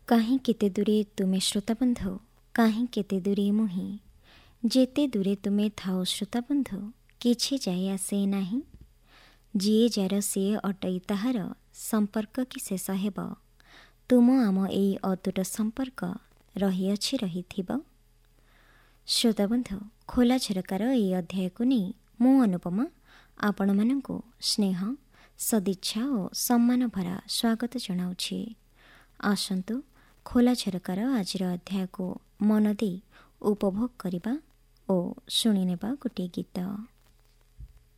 କାହିଁ କେତେ ଦୂରେ ତୁମେ ଶ୍ରୋତାବନ୍ଧୁ, କାହିଁ କେତେ ଦୂରେ ମୁହିଁ, ଯେତେ ଦୂରେ ତୁମେ ଥାଅ ଶ୍ରୋତାବନ୍ଧୁ, କିଛି ଯାଇ ଆସେ ନାହିଁ। ଯିଏ ଯାର ସିଏ ଅଟଇ ତାହାର, ସମ୍ପର୍କ କି ଶେଷ ହେବ। ତୁମ ଆମ ଏଇ ଅତୁଟ ସମ୍ପର୍କ ରହିଅଛି ରହିଥିବ। ଶ୍ରୋତାବନ୍ଧୁ, ଖୋଲା ଝରକାର ଏହି ଅଧ୍ୟାୟକୁ ନେଇ ମୁଁ ଅନୁପମା ଆପଣମାନଙ୍କୁ ସ୍ନେହ, ସଦିଚ୍ଛା ଓ ସମ୍ମାନ ଭରା ସ୍ୱାଗତ ଜଣାଉଛି। ଆସନ୍ତୁ ଖୋଲା ଝରକାର ଆଜିର ଅଧ୍ୟାୟକୁ ମନ ଦେଇ ଉପଭୋଗ କରିବା ଓ ଶୁଣିନେବା ଗୋଟିଏ ଗୀତ।